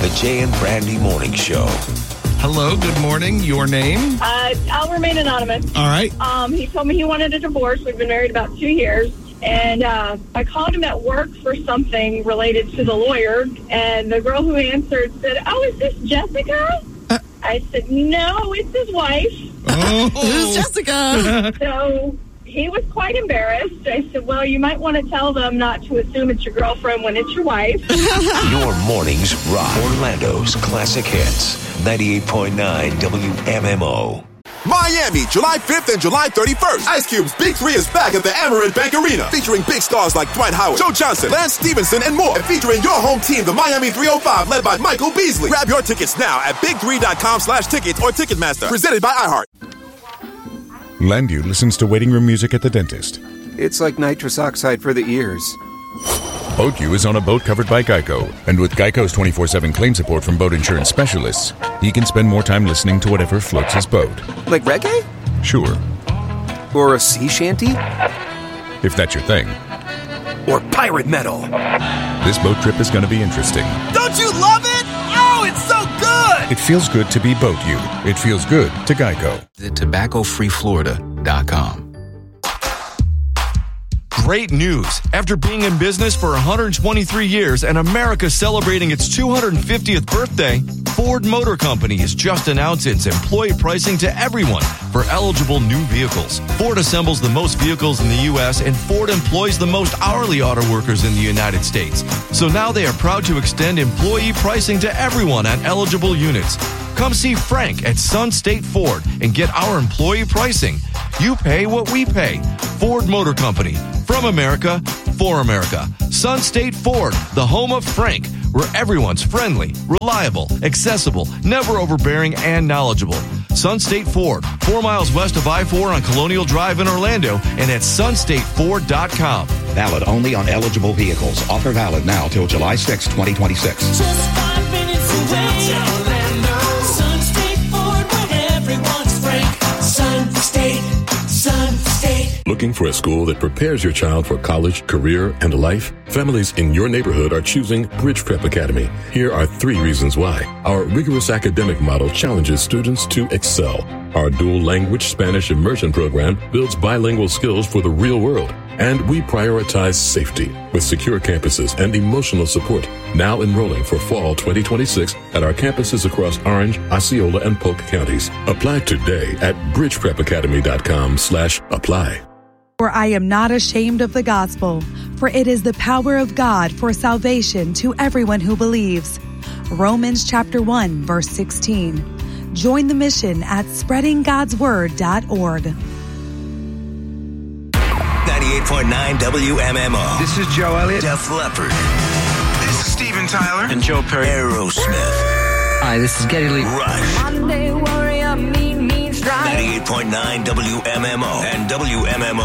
The Jay and Brandy Morning Show. Hello, good morning. Your name? I'll remain anonymous. All right. He told me he wanted a divorce. We've been married about 2 years. And I called him at work for something related to the lawyer. And the girl who answered said, "Oh, is this Jessica?" I said, "No, it's his wife." Oh. Who's Jessica? So he was quite embarrassed. I said, "Well, you might want to tell them not to assume it's your girlfriend when it's your wife." Your mornings rock. Orlando's classic hits. 98.9 WMMO. Miami, July 5th and July 31st. Ice Cube's Big 3 is back at the Amerant Bank Arena, featuring big stars like Dwight Howard, Joe Johnson, Lance Stevenson, and more. And featuring your home team, the Miami 305, led by Michael Beasley. Grab your tickets now at big3.com/tickets or Ticketmaster. Presented by iHeart. Landu listens to waiting room music at the dentist. It's like nitrous oxide for the ears. BoatU is on a boat covered by Geico, and with Geico's 24/7 claim support from boat insurance specialists, he can spend more time listening to whatever floats his boat. Like reggae? Sure, Or a sea shanty? if that's your thing. Or pirate metal? This boat trip is going to be interesting. Don't you love it? Oh, it's so good! It feels good to be BoatU. It feels good to Geico. Visit tobaccofreeflorida.com. Great news. After being in business for 123 years and America celebrating its 250th birthday, Ford Motor Company has just announced its employee pricing to everyone for eligible new vehicles. Ford assembles the most vehicles in the U.S., and Ford employs the most hourly auto workers in the United States. So now they are proud to extend employee pricing to everyone on eligible units. Come see Frank at Sun State Ford and get our employee pricing. You pay what we pay. Ford Motor Company. From America, for America. Sun State Ford, the home of Frank, where everyone's friendly, reliable, accessible, never overbearing, and knowledgeable. Sun State Ford, 4 miles west of I-4 on Colonial Drive in Orlando, and at sunstateford.com. Valid only on eligible vehicles. Offer valid now till July 6, 2026. Just 5 minutes away. Orlando. Sun State Ford, where everyone's Frank. Sun State. Looking for a school that prepares your child for college, career, and life? Families in your neighborhood are choosing Bridge Prep Academy. Here are 3 reasons why. Our rigorous academic model challenges students to excel. Our dual language Spanish immersion program builds bilingual skills for the real world. And we prioritize safety with secure campuses and emotional support. Now enrolling for fall 2026 at our campuses across Orange, Osceola, and Polk counties. Apply today at bridgeprepacademy.com/apply. For I am not ashamed of the gospel, for it is the power of God for salvation to everyone who believes. Romans chapter 1, verse 16. Join the mission at spreadinggodsword.org. 98.9 WMMO. This is Joe Elliott. Def Leppard. This is Steven Tyler. And Joe Perry. Aerosmith. Hi, this is Geddy Lee. Rush. Monday warrior, mean, 98.9 WMMO and WMMO.